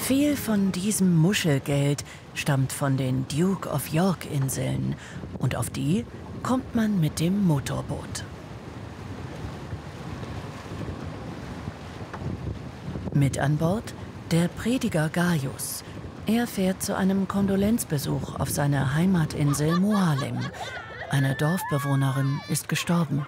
Viel von diesem Muschelgeld stammt von den Duke of York-Inseln und auf die kommt man mit dem Motorboot. Mit an Bord der Prediger Gaius. Er fährt zu einem Kondolenzbesuch auf seine Heimatinsel Moalem. Eine Dorfbewohnerin ist gestorben.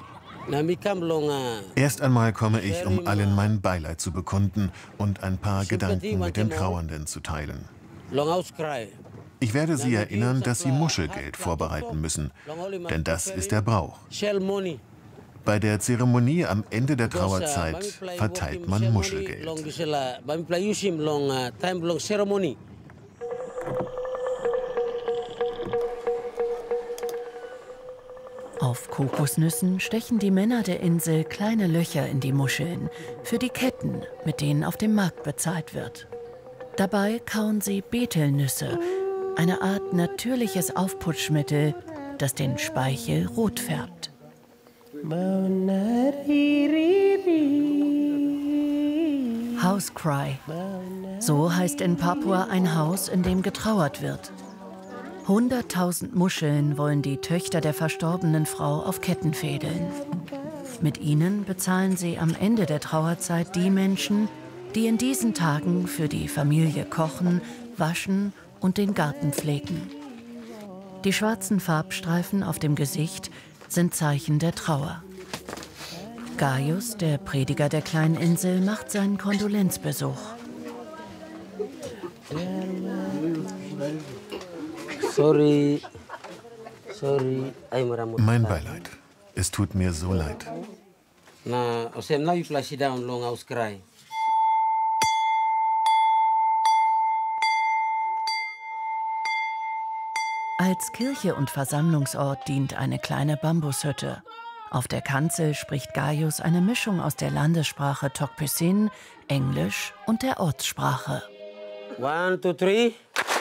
Erst einmal komme ich, um allen mein Beileid zu bekunden und ein paar Gedanken mit den Trauernden zu teilen. Ich werde sie erinnern, dass sie Muschelgeld vorbereiten müssen, denn das ist der Brauch. Bei der Zeremonie am Ende der Trauerzeit verteilt man Muschelgeld. Auf Kokosnüssen stechen die Männer der Insel kleine Löcher in die Muscheln für die Ketten, mit denen auf dem Markt bezahlt wird. Dabei kauen sie Betelnüsse, eine Art natürliches Aufputschmittel, das den Speichel rot färbt. House Cry. So heißt in Papua ein Haus, in dem getrauert wird. 100.000 Muscheln wollen die Töchter der verstorbenen Frau auf Ketten fädeln. Mit ihnen bezahlen sie am Ende der Trauerzeit die Menschen, die in diesen Tagen für die Familie kochen, waschen und den Garten pflegen. Die schwarzen Farbstreifen auf dem Gesicht sind Zeichen der Trauer. Gaius, der Prediger der kleinen Insel, macht seinen Kondolenzbesuch. Mein Beileid. Es tut mir so leid. Als Kirche und Versammlungsort dient eine kleine Bambushütte. Auf der Kanzel spricht Gaius eine Mischung aus der Landessprache Tok Pisin, Englisch und der Ortssprache. 1, 2, 3.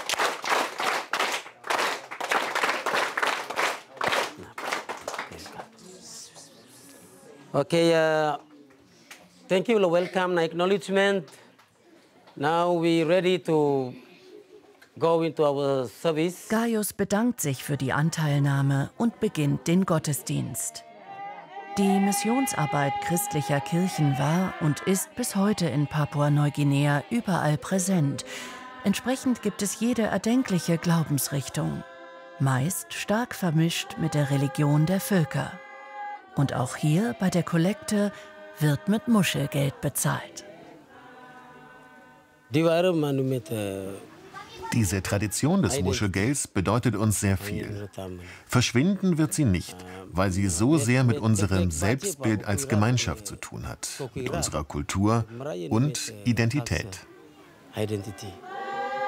Okay, thank you, welcome, acknowledgement. Now we're ready to go into our service. Gaius bedankt sich für die Anteilnahme und beginnt den Gottesdienst. Die Missionsarbeit christlicher Kirchen war und ist bis heute in Papua-Neuguinea überall präsent. Entsprechend gibt es jede erdenkliche Glaubensrichtung, meist stark vermischt mit der Religion der Völker. Und auch hier bei der Kollekte wird mit Muschelgeld bezahlt. Diese Tradition des Muschelgelds bedeutet uns sehr viel. Verschwinden wird sie nicht, weil sie so sehr mit unserem Selbstbild als Gemeinschaft zu tun hat, mit unserer Kultur und Identität.